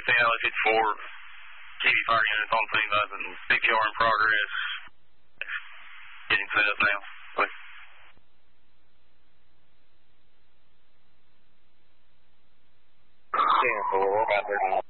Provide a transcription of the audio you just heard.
10-54, TV fire units on scene, and CPR in progress. Getting set up now. Please. 10-4, about 30.